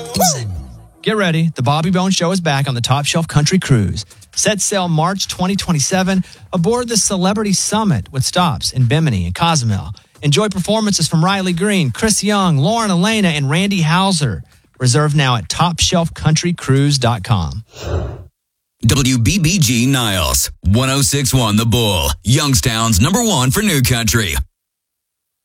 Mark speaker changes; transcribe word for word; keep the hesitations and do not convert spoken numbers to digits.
Speaker 1: Get ready. The Bobby Bones Show is back on the Top Shelf Country Cruise. Set sail March twenty twenty-seven aboard the Celebrity Summit with stops in Bimini and Cozumel. Enjoy performances from Riley Green, Chris Young, Lauren Elena, and Randy Hauser. Reserve now at top shelf country cruise dot com.
Speaker 2: W B B G Niles, one oh six point one The Bull, Youngstown's number one for new country.